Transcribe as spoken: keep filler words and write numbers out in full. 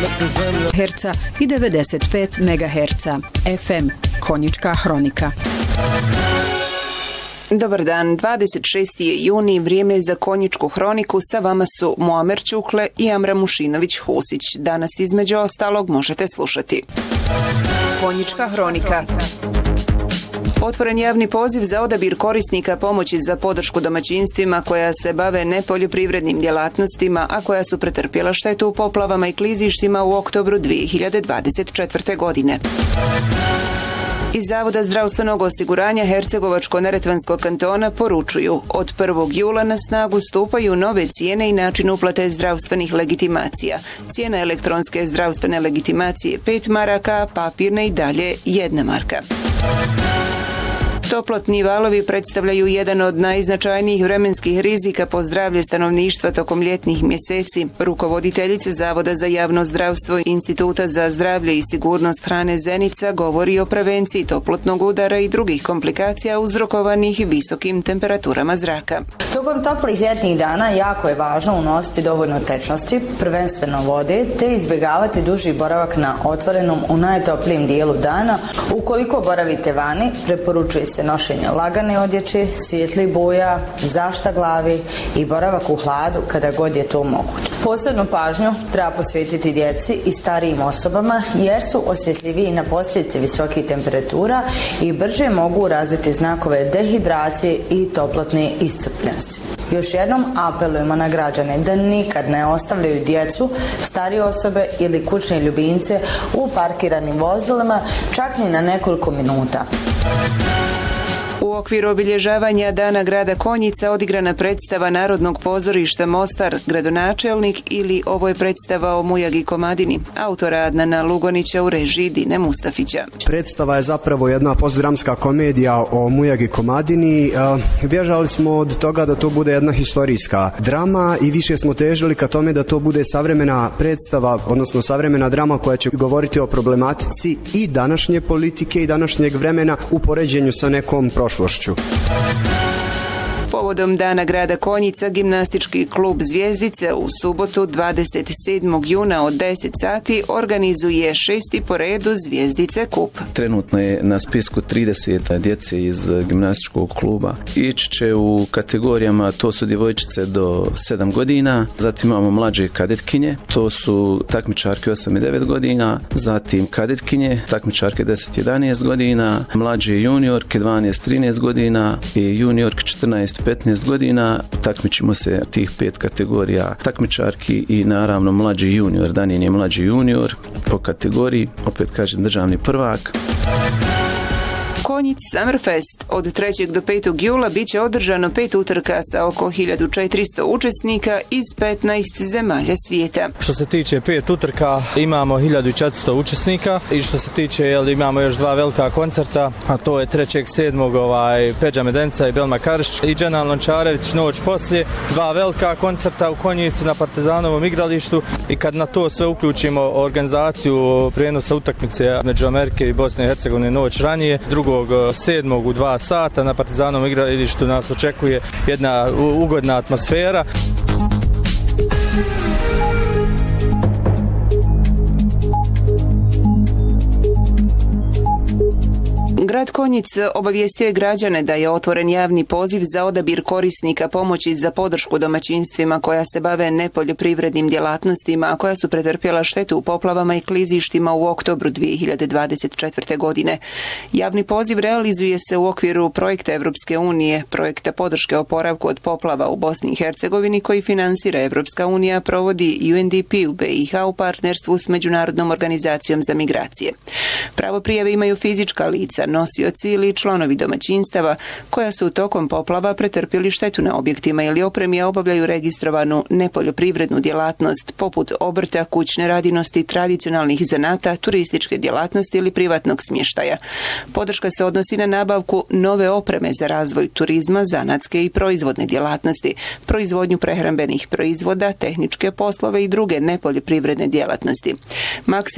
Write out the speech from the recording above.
herca i devedeset pet megaherca. F M Konjička hronika. Dobar dan, dvadeset šesti je juni, vrijeme je za Konjičku hroniku, sa vama su Muamer Ćukle i Amra Mušinović-Husić. Danas između ostalog možete slušati. Konjička hronika. Otvoren javni poziv za odabir korisnika pomoći za podršku domaćinstvima koja se bave nepoljoprivrednim djelatnostima, a koja su pretrpjela štetu u poplavama i klizištima u oktobru dvije hiljade dvadeset četvrte. godine. Iz Zavoda zdravstvenog osiguranja Hercegovačko-neretvanskog kantona poručuju, od prvog jula na snagu stupaju nove cijene i način uplate zdravstvenih legitimacija. Cijena elektronske zdravstvene legitimacije pet maraka, papirne i dalje jedna marka. Toplotni valovi predstavljaju jedan od najznačajnijih vremenskih rizika po zdravlje stanovništva tokom ljetnih mjeseci. Rukovoditeljica Zavoda za javno zdravstvo Instituta za zdravlje i sigurnost hrane Zenica govori o prevenciji toplotnog udara i drugih komplikacija uzrokovanih visokim temperaturama zraka. Tokom toplih ljetnih dana jako je važno unositi dovoljno tečnosti, prvenstveno vode, te izbjegavati duži boravak na otvorenom u najtoplijim dijelu dana. Ukoliko boravite vani, preporučuje se nošenje lagane odjeće, svijetlih boja, zašta glavi i boravak u hladu kada god je to moguće. Posebnu pažnju treba posvetiti djeci i starijim osobama jer su osjetljiviji na posljedice visokih temperatura i brže mogu razviti znakove dehidracije i toplotne iscrpljenosti. Još jednom apelujemo na građane da nikad ne ostavljaju djecu, starije osobe ili kućne ljubimce u parkiranim vozilima čak ni na nekoliko minuta. U okviru obilježavanja Dana grada Konjica odigrana predstava Narodnog pozorišta Mostar, gradonačelnik ili ovo je predstava o Mujagi Komadini, autora Adnana Lugonića u režiji Dine Mustafića. Predstava je zapravo jedna postdramska komedija o Mujagi Komadini. Bježali smo od toga da to bude jedna historijska drama i više smo težili ka tome da to bude savremena predstava, odnosno savremena drama koja će govoriti o problematici i današnje politike i današnjeg vremena u poređenju sa nekom prošlošću. Povodom Dana grada Konjica, gimnastički klub Zvijezdice u subotu dvadeset sedmog juna od deset sati organizuje šesti po redu Zvijezdice kup. Trenutno je na spisku trideset djece iz gimnastičkog kluba. Ići će u kategorijama, to su djevojčice do sedam godina, zatim imamo mlađe kadetkinje, to su takmičarke osam i devet godina, zatim kadetkinje, takmičarke deset i jedanaest godina, mlađe juniorke dvanaest i trinaest godina i juniorke četrnaest i petnaest godina. Takmičimo se tih pet kategorija takmičarki i naravno mlađi junior. Danin je mlađi junior po kategoriji, opet kažem državni prvak. Konjic Summerfest od trećeg do petog jula bit će održano pet utrka sa oko hiljadu četiristo učesnika iz petnaest zemalja svijeta. Što se tiče pet utrka imamo hiljadu četiristo učesnika i što se tiče jel, imamo još dva velika koncerta, a to je trećeg sedmog ovaj, Peđa Medenica i Belma Karišć i Dženan Lončarević noć poslije. Dva velika koncerta u Konjicu na Partizanovom igralištu i kad na to sve uključimo organizaciju prijenosa utakmice među Amerike i Bosne i Hercegovine noć ranije, drugog sedmog u dva sata na Partizanovom igralištu nas očekuje jedna ugodna atmosfera. Grad Konjic obavijestio je građane da je otvoren javni poziv za odabir korisnika pomoći za podršku domaćinstvima koja se bave nepoljoprivrednim djelatnostima, a koja su pretrpjela štetu u poplavama i klizištima u oktobru dvije hiljade dvadeset četvrte. godine. Javni poziv realizuje se u okviru projekta Evropske unije, projekta podrške oporavku od poplava u Bosni i Hercegovini koji finansira Evropska unija, provodi U N D P u B i H u partnerstvu s Međunarodnom organizacijom za migracije. Pravo prijave imaju fizička lica, nosioci ili članovi domaćinstava koja su tokom poplava pretrpjeli štetu na objektima ili opremi, a obavljaju registrovanu nepoljoprivrednu djelatnost poput obrta, kućne radinosti, tradicionalnih zanata, turističke djelatnosti ili privatnog smještaja. Podrška se odnosi na nabavku nove opreme za razvoj turizma, zanatske i proizvodne djelatnosti, proizvodnju prehrambenih proizvoda, tehničke poslove i druge nepoljoprivredne djelatnosti. Maksimalno